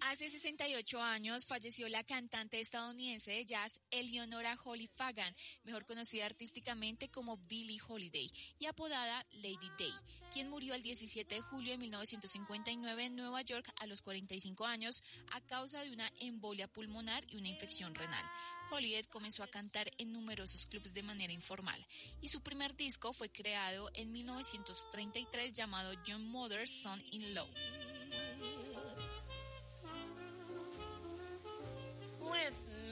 Hace 68 años falleció la cantante estadounidense de jazz Eleanor Holly Fagan, mejor conocida artísticamente como Billie Holiday y apodada Lady Day, quien murió el 17 de julio de 1959 en Nueva York a los 45 años a causa de una embolia pulmonar y una infección renal. Holiday comenzó a cantar en numerosos clubes de manera informal y su primer disco fue creado en 1933 llamado Young Mother's Son-in-Law. With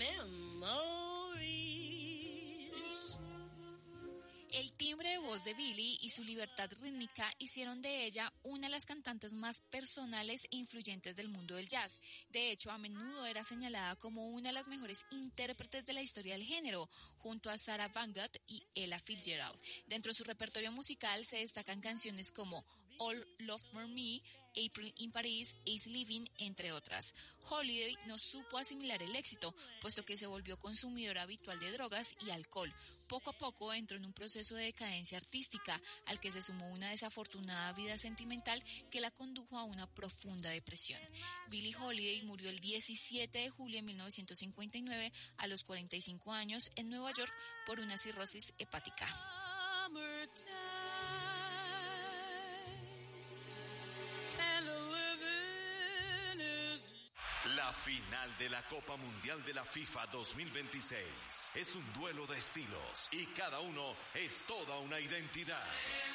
memories. El timbre de voz de Billie y su libertad rítmica hicieron de ella una de las cantantes más personales e influyentes del mundo del jazz. De hecho, a menudo era señalada como una de las mejores intérpretes de la historia del género, junto a Sarah Vaughan y Ella Fitzgerald. Dentro de su repertorio musical se destacan canciones como All Love for Me, April in Paris, Is Living, entre otras. Holiday no supo asimilar el éxito, puesto que se volvió consumidora habitual de drogas y alcohol. Poco a poco entró en un proceso de decadencia artística, al que se sumó una desafortunada vida sentimental que la condujo a una profunda depresión. Billie Holiday murió el 17 de julio de 1959 a los 45 años en Nueva York por una cirrosis hepática. La final de la Copa Mundial de la FIFA 2026 es un duelo de estilos y cada uno es toda una identidad.